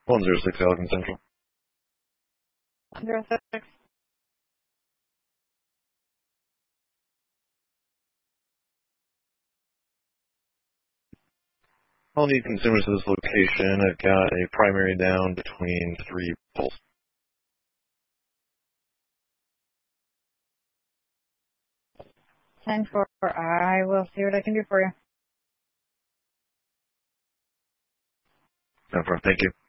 106 Elgin Central. 06. All need consumers to this location. I've got a primary down between 3 poles. 10-4. I will see what I can do for you. No problem. Thank you.